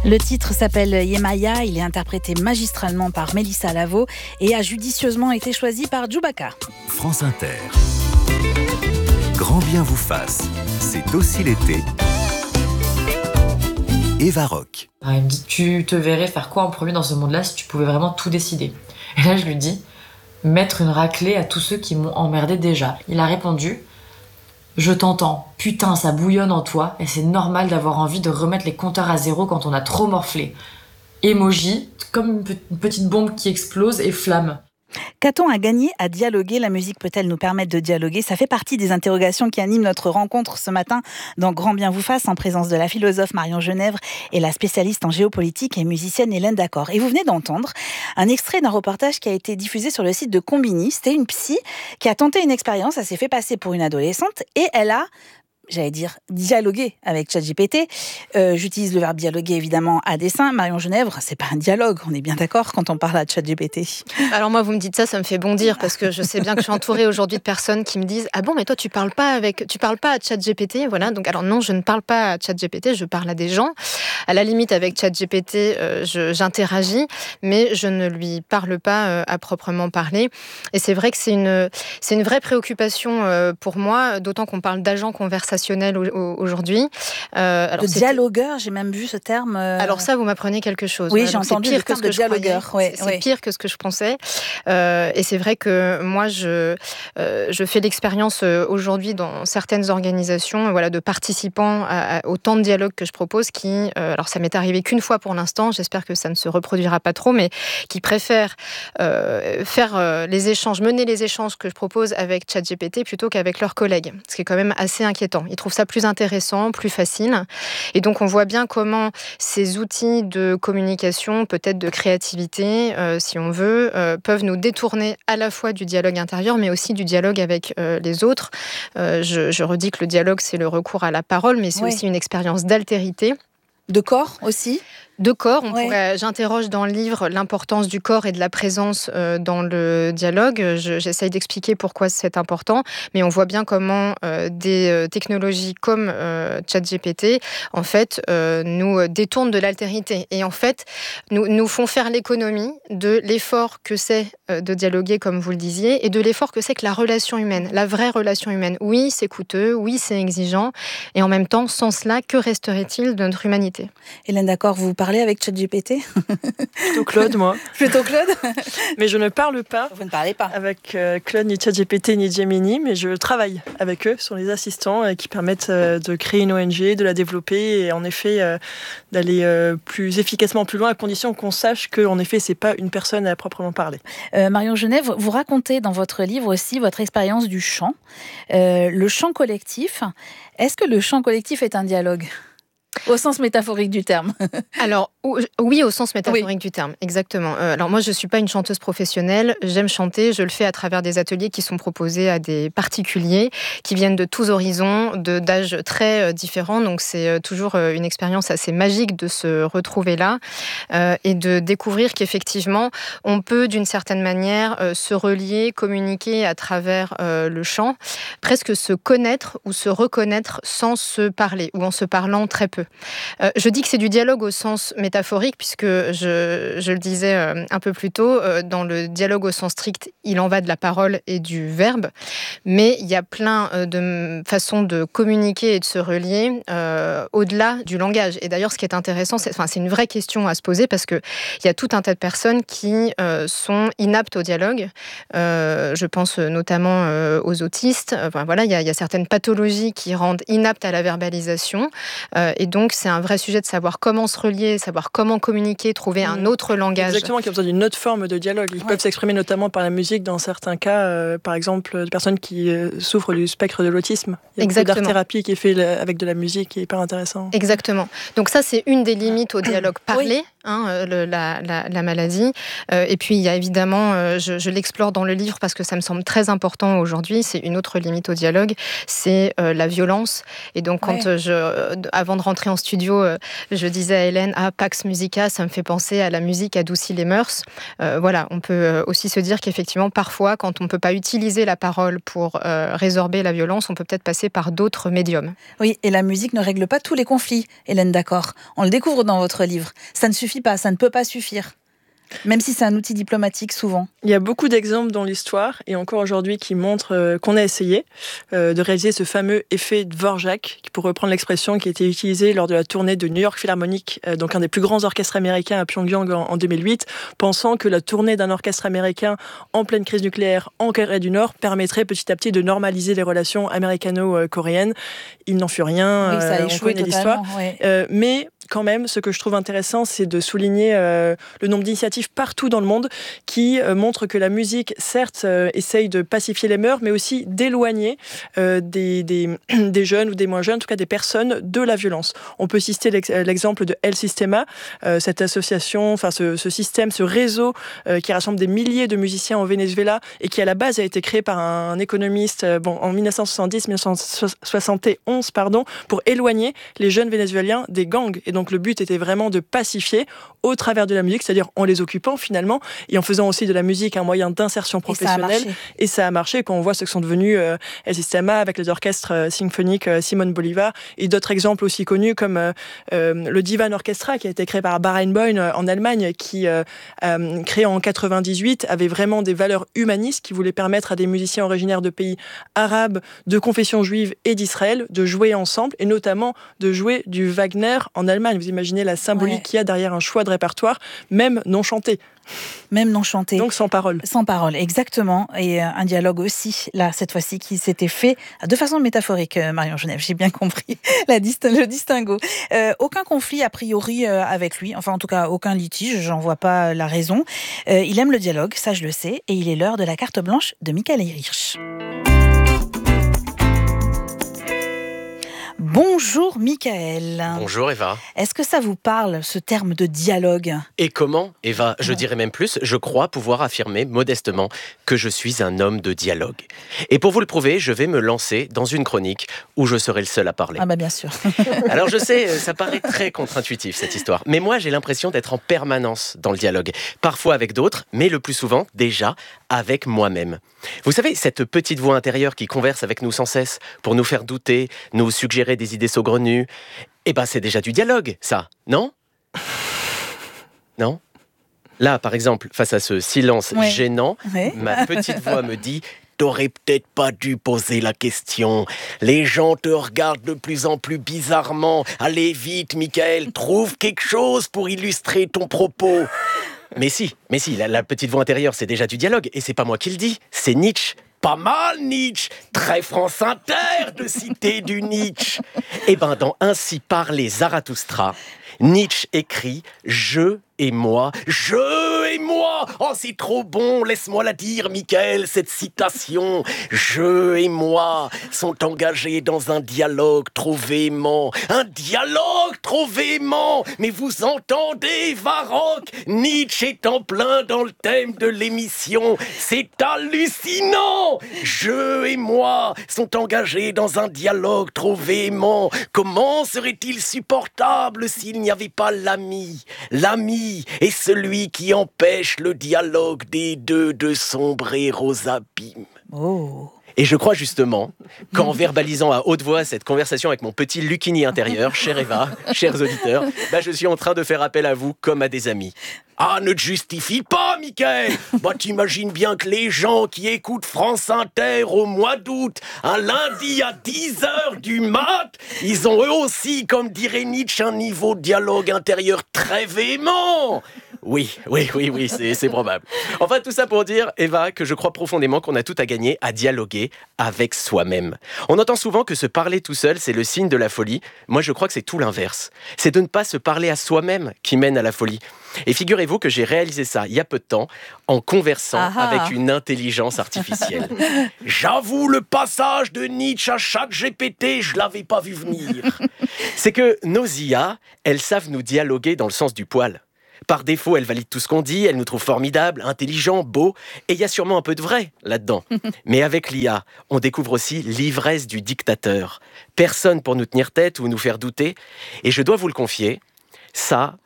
Le titre s'appelle Yemaya, il est interprété magistralement par Mélissa Lavo et a judicieusement été choisi par Djoubaka. France Inter. Grand bien vous fasse, c'est aussi l'été. Eva Rock. Il me dit, tu te verrais faire quoi en premier dans ce monde-là si tu pouvais vraiment tout décider? Et là, je lui dis, mettre une raclée à tous ceux qui m'ont emmerdé déjà. Il a répondu, je t'entends, putain, ça bouillonne en toi et c'est normal d'avoir envie de remettre les compteurs à zéro quand on a trop morflé. Emoji, comme une petite bombe qui explose et flamme. Qu'a-t-on à gagner à dialoguer? La musique peut-elle nous permettre de dialoguer? Ça fait partie des interrogations qui animent notre rencontre ce matin dans Grand bien vous fasse, en présence de la philosophe Marion Genèvre et la spécialiste en géopolitique et musicienne Hélène Dacor. Et vous venez d'entendre un extrait d'un reportage qui a été diffusé sur le site de Combini. C'était une psy qui a tenté une expérience, elle s'est fait passer pour une adolescente et elle a, j'allais dire, dialoguer avec ChatGPT. J'utilise le verbe dialoguer évidemment à dessein. Marion Genèvre, c'est pas un dialogue, on est bien d'accord quand on parle à ChatGPT. Alors moi, vous me dites ça me fait bondir parce que je sais bien que je suis entourée aujourd'hui de personnes qui me disent « Ah bon, mais toi tu parles pas à ChatGPT ?» Voilà, donc alors non, je ne parle pas à ChatGPT, je parle à des gens. À la limite, avec ChatGPT, j'interagis, mais je ne lui parle pas à proprement parler. Et c'est vrai que c'est une vraie préoccupation pour moi, d'autant qu'on parle d'agents conversationnels aujourd'hui. De dialogueur, j'ai même vu ce terme. Alors ça, vous m'apprenez quelque chose. Oui, j'ai entendu le terme de dialogueur. C'est pire que ce que je pensais. Et c'est vrai que moi, je fais l'expérience aujourd'hui dans certaines organisations, de participants au temps de dialogue que je propose qui, alors ça m'est arrivé qu'une fois pour l'instant, j'espère que ça ne se reproduira pas trop, mais qui préfèrent faire les échanges, mener les échanges que je propose avec ChatGPT plutôt qu'avec leurs collègues, ce qui est quand même assez inquiétant. Ils trouvent ça plus intéressant, plus facile. Et donc, on voit bien comment ces outils de communication, peut-être de créativité, si on veut, peuvent nous détourner à la fois du dialogue intérieur, mais aussi du dialogue avec les autres. Je redis que le dialogue, c'est le recours à la parole, mais c'est aussi une expérience d'altérité. De corps aussi? De corps, j'interroge dans le livre l'importance du corps et de la présence dans le dialogue. J'essaye d'expliquer pourquoi c'est important, mais on voit bien comment des technologies comme ChatGPT, en fait, nous détournent de l'altérité et en fait, nous font faire l'économie de l'effort que c'est de dialoguer, comme vous le disiez, et de l'effort que c'est que la relation humaine, la vraie relation humaine. Oui, c'est coûteux, oui, c'est exigeant, et en même temps, sans cela, que resterait-il de notre humanité? Hélène Dacor, vous parlez avec ChatGPT? Plutôt Claude, moi. Plutôt Claude? Mais je ne parle pas. Vous ne parlez pas avec Claude, ni ChatGPT, ni Gemini, mais je travaille avec eux sur les assistants qui permettent de créer une ONG, de la développer et en effet d'aller plus efficacement plus loin à condition qu'on sache qu'en effet, c'est pas une personne à proprement parler. Marion Genèvre, vous racontez dans votre livre aussi votre expérience du chant, le chant collectif. Est-ce que le chant collectif est un dialogue ? Au sens métaphorique du terme. Alors, oui, au sens métaphorique du terme, exactement. Alors moi, je ne suis pas une chanteuse professionnelle, j'aime chanter, je le fais à travers des ateliers qui sont proposés à des particuliers qui viennent de tous horizons, d'âges très différents, donc c'est toujours une expérience assez magique de se retrouver là et de découvrir qu'effectivement, on peut d'une certaine manière se relier, communiquer à travers le chant, presque se connaître ou se reconnaître sans se parler ou en se parlant très peu. Je dis que c'est du dialogue au sens métaphorique, puisque je le disais un peu plus tôt, dans le dialogue au sens strict, il en va de la parole et du verbe, mais il y a plein de façons de communiquer et de se relier au-delà du langage. Et d'ailleurs, ce qui est intéressant, c'est une vraie question à se poser, parce qu'il y a tout un tas de personnes qui sont inaptes au dialogue. Je pense notamment aux autistes. Il y a certaines pathologies qui rendent inaptes à la verbalisation. Et donc, c'est un vrai sujet de savoir comment se relier, savoir comment communiquer, trouver un autre langage. Exactement, qui a besoin d'une autre forme de dialogue. Ils peuvent s'exprimer notamment par la musique dans certains cas, par exemple, de personnes qui souffrent du spectre de l'autisme. Il y a beaucoup d'art-thérapie qui est fait avec de la musique qui est hyper intéressant. Exactement. Donc ça, c'est une des limites au dialogue parlé. la maladie. Et puis il y a évidemment, je l'explore dans le livre parce que ça me semble très important aujourd'hui, c'est une autre limite au dialogue, c'est la violence. Et donc quand avant de rentrer en studio, je disais à Hélène, Pax Musica, ça me fait penser à la musique adoucit les mœurs. Voilà, on peut aussi se dire qu'effectivement parfois quand on ne peut pas utiliser la parole pour résorber la violence, on peut peut-être passer par d'autres médiums. Oui, et la musique ne règle pas tous les conflits, Hélène Daccor. On le découvre dans votre livre. Ça ne suffit pas, ça ne peut pas suffire. Même si c'est un outil diplomatique souvent. Il y a beaucoup d'exemples dans l'histoire, et encore aujourd'hui, qui montrent qu'on a essayé de réaliser ce fameux effet Dvorak, pour reprendre l'expression qui a été utilisée lors de la tournée de New York Philharmonic, donc un des plus grands orchestres américains à Pyongyang en 2008, pensant que la tournée d'un orchestre américain en pleine crise nucléaire en Corée du Nord permettrait petit à petit de normaliser les relations américano-coréennes. Il n'en fut rien, oui, ça a échoué totalement, mais quand même, ce que je trouve intéressant, c'est de souligner le nombre d'initiatives partout dans le monde qui montrent que la musique, certes, essaye de pacifier les mœurs, mais aussi d'éloigner des jeunes ou des moins jeunes, en tout cas des personnes, de la violence. On peut citer l'exemple de El Sistema, cette association, enfin ce système, ce réseau qui rassemble des milliers de musiciens au Venezuela et qui à la base a été créé par un économiste en 1971, pour éloigner les jeunes vénézuéliens des gangs. Et donc le but était vraiment de pacifier au travers de la musique, c'est-à-dire en les occupant finalement et en faisant aussi de la musique un moyen d'insertion professionnelle. Et ça a marché quand on voit ce que sont devenus El Sistema avec les orchestres symphoniques Simon Bolivar et d'autres exemples aussi connus comme le Divan Orchestra qui a été créé par Barenboim en Allemagne qui, créé en 98, avait vraiment des valeurs humanistes qui voulaient permettre à des musiciens originaires de pays arabes, de confession juive et d'Israël de jouer ensemble et notamment de jouer du Wagner en Allemagne. Vous imaginez la symbolique qu'il y a derrière un choix de répertoire, même non chanté. Même non chanté. Donc sans parole. Sans parole, exactement. Et un dialogue aussi, là, cette fois-ci, qui s'était fait de façon métaphorique, Marion Genève, j'ai bien compris le distinguo. Aucun conflit, a priori, avec lui. Enfin, en tout cas, aucun litige, j'en vois pas la raison. Il aime le dialogue, ça je le sais, et il est l'heure de la carte blanche de Michael Hirsch. Bonjour Michael. Bonjour Eva. Est-ce que ça vous parle, ce terme de dialogue ? Et comment, Eva ? Je dirais même plus, je crois pouvoir affirmer modestement que je suis un homme de dialogue. Et pour vous le prouver, je vais me lancer dans une chronique où je serai le seul à parler. Ah bah bien sûr. Alors je sais, ça paraît très contre-intuitif cette histoire, mais moi j'ai l'impression d'être en permanence dans le dialogue. Parfois avec d'autres, mais le plus souvent, déjà, avec moi-même. Vous savez, cette petite voix intérieure qui converse avec nous sans cesse pour nous faire douter, nous suggérer des idées saugrenues, eh ben c'est déjà du dialogue, ça, non ? Non ? Là, par exemple, face à ce silence gênant, ma petite voix me dit « T'aurais peut-être pas dû poser la question. Les gens te regardent de plus en plus bizarrement. Allez vite, Michael, trouve quelque chose pour illustrer ton propos. » Mais si, la petite voix intérieure, c'est déjà du dialogue. Et c'est pas moi qui le dis, c'est Nietzsche. Pas mal, Nietzsche. Très France Inter de citer du Nietzsche. Eh ben, dans Ainsi parlait Zarathustra, Nietzsche écrit « Je et moi, oh c'est trop bon, laisse-moi la dire, Michael, cette citation. Je et moi sont engagés dans un dialogue trop véhément. Un dialogue trop véhément. Mais vous entendez, Varrock, Nietzsche est en plein dans le thème de l'émission. C'est hallucinant. Je et moi sont engagés dans un dialogue trop véhément. Comment serait-il supportable s'il n'y avait pas l'ami est celui qui empêche le dialogue des deux de sombrer aux abîmes. Oh. Et je crois justement qu'en verbalisant à haute voix cette conversation avec mon petit Lucchini intérieur, chère Eva, chers auditeurs, je suis en train de faire appel à vous comme à des amis. Ah, ne te justifie pas, Michael. T'imagines bien que les gens qui écoutent France Inter au mois d'août, un lundi à 10h du mat, ils ont eux aussi, comme dirait Nietzsche, un niveau de dialogue intérieur très véhément. Oui, c'est probable. Enfin, tout ça pour dire, Eva, que je crois profondément qu'on a tout à gagner à dialoguer avec soi-même. On entend souvent que se parler tout seul, c'est le signe de la folie. Moi, je crois que c'est tout l'inverse. C'est de ne pas se parler à soi-même qui mène à la folie. Et figurez-vous que j'ai réalisé ça il y a peu de temps en conversant avec une intelligence artificielle. J'avoue, le passage de Nietzsche à ChatGPT, je l'avais pas vu venir. C'est que nos IA, elles savent nous dialoguer dans le sens du poil. Par défaut, elle valide tout ce qu'on dit, elle nous trouve formidables, intelligents, beaux, et il y a sûrement un peu de vrai là-dedans. Mais avec l'IA, on découvre aussi l'ivresse du dictateur. Personne pour nous tenir tête ou nous faire douter. Et je dois vous le confier, ça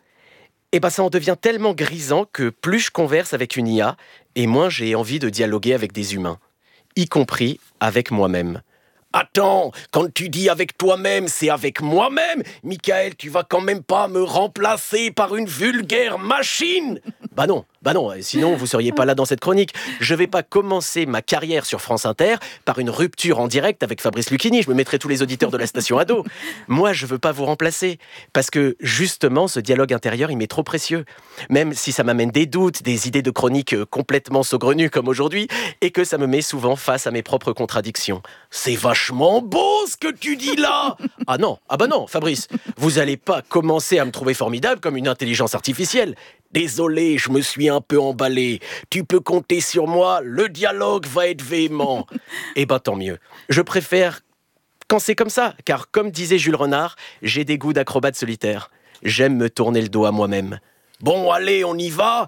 en devient tellement grisant que plus je converse avec une IA, et moins j'ai envie de dialoguer avec des humains, y compris avec moi-même. Attends, quand tu dis avec toi-même, c'est avec moi-même. Michael, tu vas quand même pas me remplacer par une vulgaire machine. Bah non, sinon vous seriez pas là dans cette chronique. Je vais pas commencer ma carrière sur France Inter par une rupture en direct avec Fabrice Lucchini. Je me mettrai tous les auditeurs de la station à dos. Moi, je veux pas vous remplacer. Parce que, justement, ce dialogue intérieur, il m'est trop précieux. Même si ça m'amène des doutes, des idées de chronique complètement saugrenues comme aujourd'hui, et que ça me met souvent face à mes propres contradictions. C'est vachement beau ce que tu dis là. Ah non, Fabrice, vous allez pas commencer à me trouver formidable comme une intelligence artificielle. Désolé, je me suis un peu emballé. Tu peux compter sur moi, le dialogue va être véhément. Eh ben tant mieux. Je préfère quand c'est comme ça, car comme disait Jules Renard, j'ai des goûts d'acrobate solitaire. J'aime me tourner le dos à moi-même. Bon, allez, on y va.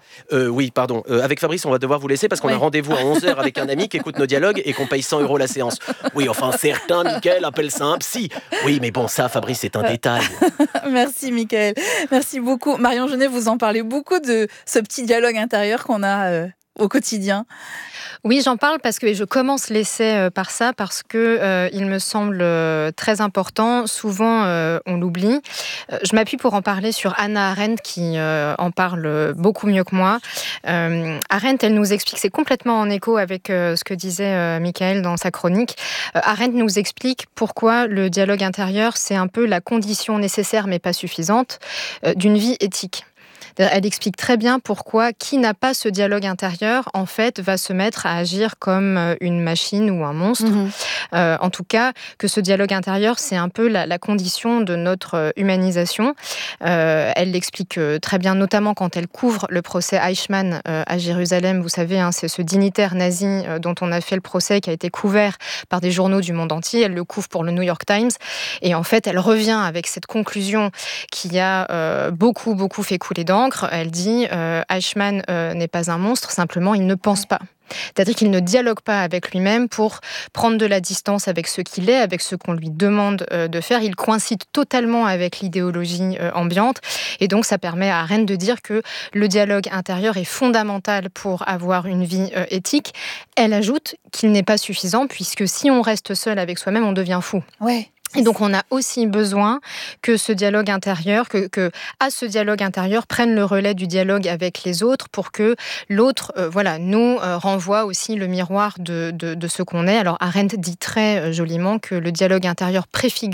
Avec Fabrice, on va devoir vous laisser parce qu'on a rendez-vous à 11h avec un ami qui écoute nos dialogues et qu'on paye 100 € la séance. Oui, enfin, certains, Mickaël, appellent ça un psy. Oui, mais bon, ça, Fabrice, c'est un détail. Merci, Mickaël. Merci beaucoup. Marion Genet, vous en parlez beaucoup de ce petit dialogue intérieur qu'on a au quotidien. Oui, j'en parle parce que je commence l'essai par ça, parce que il me semble très important. Souvent, on l'oublie. Je m'appuie pour en parler sur Hannah Arendt, qui en parle beaucoup mieux que moi. Arendt, elle nous explique, c'est complètement en écho avec ce que disait Mickaël dans sa chronique. Arendt nous explique pourquoi le dialogue intérieur, c'est un peu la condition nécessaire, mais pas suffisante, d'une vie éthique. Elle explique très bien pourquoi qui n'a pas ce dialogue intérieur, en fait, va se mettre à agir comme une machine ou un monstre. En tout cas, que ce dialogue intérieur, c'est un peu la condition de notre humanisation. Elle l'explique très bien, notamment quand elle couvre le procès Eichmann à Jérusalem. Vous savez, c'est ce dignitaire nazi dont on a fait le procès, qui a été couvert par des journaux du monde entier. Elle le couvre pour le New York Times. Et en fait, elle revient avec cette conclusion qui a beaucoup fait couler d'encre. Elle dit Eichmann n'est pas un monstre, simplement il ne pense pas. C'est-à-dire qu'il ne dialogue pas avec lui-même pour prendre de la distance avec ce qu'il est, avec ce qu'on lui demande de faire. Il coïncide totalement avec l'idéologie ambiante. Et donc, ça permet à Arendt de dire que le dialogue intérieur est fondamental pour avoir une vie éthique. Elle ajoute qu'il n'est pas suffisant, puisque si on reste seul avec soi-même, on devient fou. Ouais. Et donc, on a aussi besoin que ce dialogue intérieur, à ce dialogue intérieur, prenne le relais du dialogue avec les autres pour que l'autre, nous renvoie aussi le miroir de ce qu'on est. Alors, Arendt dit très joliment que le dialogue intérieur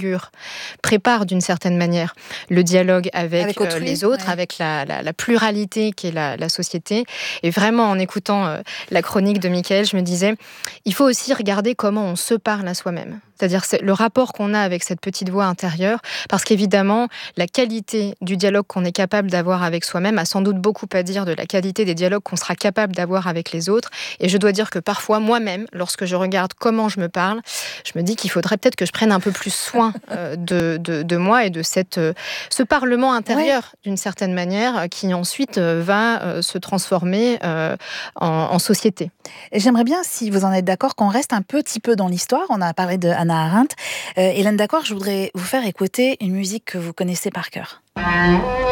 prépare d'une certaine manière le dialogue avec autrui, les autres, avec la pluralité qui est la société. Et vraiment, en écoutant la chronique de Mickaël, je me disais, il faut aussi regarder comment on se parle à soi-même. C'est-à-dire le rapport qu'on a avec cette petite voix intérieure, parce qu'évidemment, la qualité du dialogue qu'on est capable d'avoir avec soi-même a sans doute beaucoup à dire de la qualité des dialogues qu'on sera capable d'avoir avec les autres. Et je dois dire que parfois, moi-même, lorsque je regarde comment je me parle, je me dis qu'il faudrait peut-être que je prenne un peu plus soin de moi et de ce parlement intérieur, d'une certaine manière, qui ensuite va se transformer en société. Et j'aimerais bien, si vous en êtes d'accord, qu'on reste un petit peu dans l'histoire. On a parlé de Hannah Arendt. Hélène Daccord, je voudrais vous faire écouter une musique que vous connaissez par cœur.